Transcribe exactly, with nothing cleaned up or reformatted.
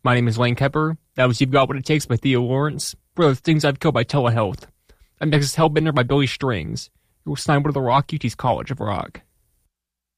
My name is Lane Kepper. That was You've Got What It Takes by Theo Lawrence. For the Things I've Killed by Telehealth. I'm next is Hellbender by Billy Strings. It was signed to the Rock U T's College of Rock.